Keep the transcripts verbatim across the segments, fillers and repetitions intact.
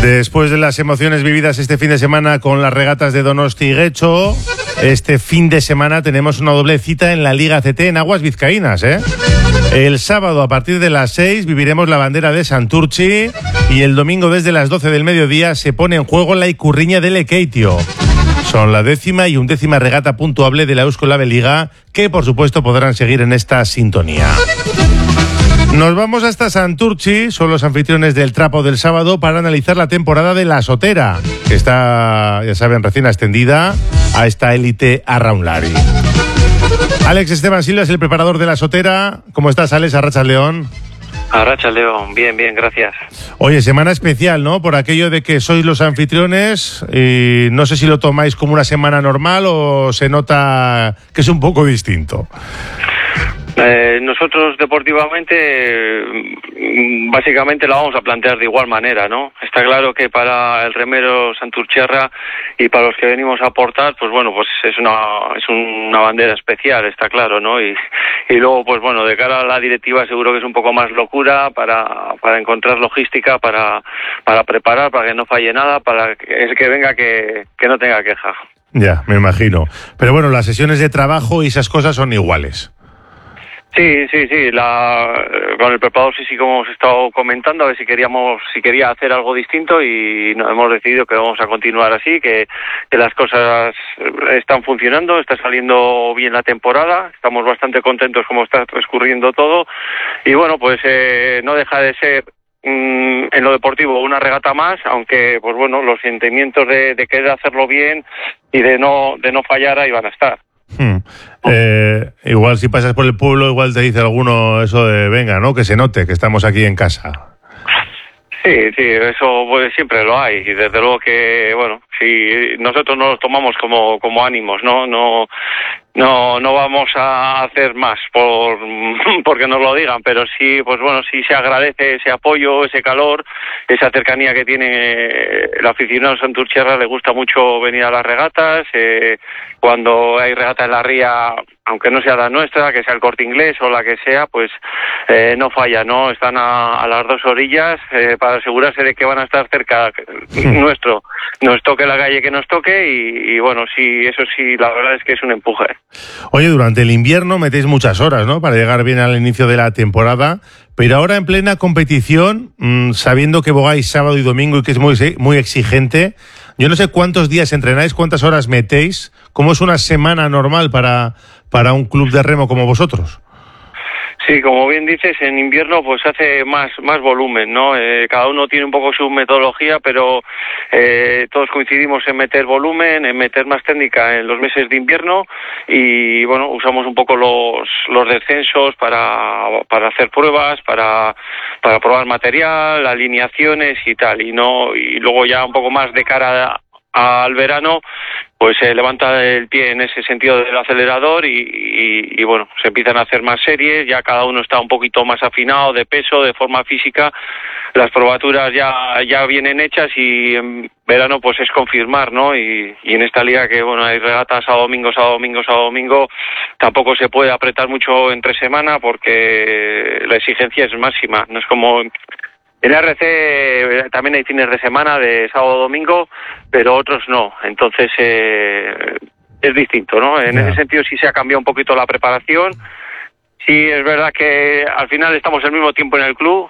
Después de las emociones vividas este fin de semana con las regatas de Donosti y Guecho, este fin de semana tenemos una doble cita en la Liga C T en aguas vizcaínas, ¿eh? El sábado a partir de las seis viviremos la bandera de Santurtzi y el domingo desde las doce del mediodía se pone en juego la Icurriña de Lekeitio. Son la décima y undécima regata puntuable de la Euskal Liga, que por supuesto podrán seguir en esta sintonía. Nos vamos hasta Santurtzi, son los anfitriones del Trapo del sábado, para analizar la temporada de la Sotera, que está, ya saben, recién ascendida a esta élite arraunlari. Alex Esteban Silva es el preparador de la Sotera. ¿Cómo estás, Alex? Arratsaldeon. Arratsaldeon, bien, bien, gracias. Oye, semana especial, ¿no? Por aquello de que sois los anfitriones y no sé si lo tomáis como una semana normal o se nota que es un poco distinto. Eh, nosotros deportivamente básicamente la vamos a plantear de igual manera, ¿no? Está claro que para el remero santurtziarra y para los que venimos a aportar, pues bueno, pues es una es una bandera especial, está claro, ¿no? Y, y luego, pues bueno, de cara a la directiva seguro que es un poco más locura para para encontrar logística, para para preparar, para que no falle nada, para que el que venga que, que no tenga queja. Ya, me imagino. Pero bueno, las sesiones de trabajo y esas cosas son iguales. Sí, sí, sí. La, con el preparador sí, sí, como hemos estado comentando, a ver si queríamos, si quería hacer algo distinto y no, hemos decidido que vamos a continuar así, que, que las cosas están funcionando, está saliendo bien la temporada, estamos bastante contentos como está transcurriendo todo y bueno, pues eh, no deja de ser mmm, en lo deportivo una regata más, aunque pues bueno, los sentimientos de, de querer hacerlo bien y de no, de no fallar ahí van a estar. Hmm. Eh, igual si pasas por el pueblo igual te dice alguno eso de venga, ¿no? Que se note que estamos aquí en casa. Sí, sí, eso pues siempre lo hay y desde luego que bueno, si nosotros no los tomamos como como ánimos, no no no no vamos a hacer más por porque nos lo digan, pero sí, pues bueno, sí se agradece ese apoyo, ese calor, esa cercanía que tiene el aficionado santurtziarra. Le gusta mucho venir a las regatas, eh, cuando hay regata en la ría, aunque no sea la nuestra, que sea el Corte Inglés o la que sea, pues eh, no falla, ¿no? Están a, a las dos orillas eh, para asegurarse de que van a estar cerca nuestro, nos toque la calle que nos toque y, y bueno, sí, eso sí, la verdad es que es un empuje. Oye, durante el invierno metéis muchas horas, ¿no? Para llegar bien al inicio de la temporada, pero ahora en plena competición, mmm, sabiendo que bogáis sábado y domingo y que es muy, muy exigente, yo no sé cuántos días entrenáis, cuántas horas metéis, ¿cómo es una semana normal para, para un club de remo como vosotros? Sí, como bien dices, en invierno pues hace más más volumen, ¿no? Eh, cada uno tiene un poco su metodología, pero eh, todos coincidimos en meter volumen, en meter más técnica en los meses de invierno y bueno, usamos un poco los los descensos para para hacer pruebas, para para probar material, alineaciones y tal, y no y luego ya un poco más de cara a, al verano, pues se levanta el pie en ese sentido del acelerador y, y, y bueno, se empiezan a hacer más series, ya cada uno está un poquito más afinado de peso, de forma física, las probaturas ya ya vienen hechas y en verano pues es confirmar, ¿no? Y, y en esta liga que bueno, hay regatas a domingo, a domingo, a domingo, tampoco se puede apretar mucho entre semana porque la exigencia es máxima, no es como... En R C también hay fines de semana de sábado a domingo, pero otros no. Entonces eh, es distinto, ¿no? En yeah. ese sentido sí se ha cambiado un poquito la preparación. Sí, es verdad que al final estamos al mismo tiempo en el club.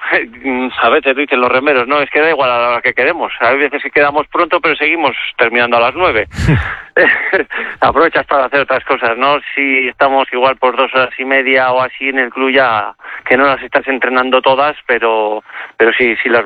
A veces dicen los remeros, no, es que da igual a la hora que queremos. A veces quedamos pronto, pero seguimos terminando a las nueve. Aprovechas para hacer otras cosas, ¿no? Si estamos igual por dos horas y media o así en el club ya, que no las estás entrenando todas, pero pero sí, sí las